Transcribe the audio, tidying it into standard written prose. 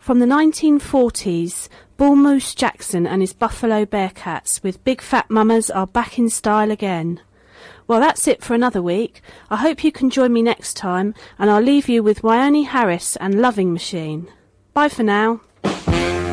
From the 1940s, Bull Moose Jackson and his Buffalo Bearcats with Big Fat Mamas are back in style again. Well, that's it for another week. I hope you can join me next time, and I'll leave you with Wyoni Harris and Loving Machine. Bye for now.